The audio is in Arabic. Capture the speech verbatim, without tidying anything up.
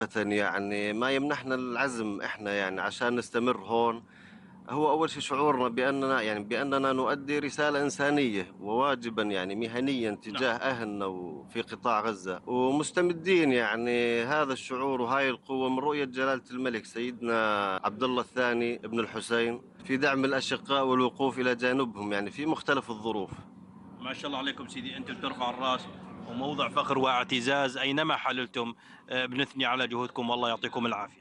يعني ما يمنحنا العزم إحنا يعني عشان نستمر هون. هو أول شيء شعورنا بأننا يعني بأننا نؤدي رسالة إنسانية وواجبا يعني مهنيا نعم. تجاه أهلنا وفي قطاع غزة، ومستمدين يعني هذا الشعور وهاي القوة من رؤية جلالة الملك سيدنا عبد الله الثاني ابن الحسين في دعم الأشقاء والوقوف إلى جانبهم يعني في مختلف الظروف. ما شاء الله عليكم سيدي، أنتم ترفع الرأس وموضع فخر واعتزاز أينما حللتم. آه، بنثني على جهودكم والله يعطيكم العافية.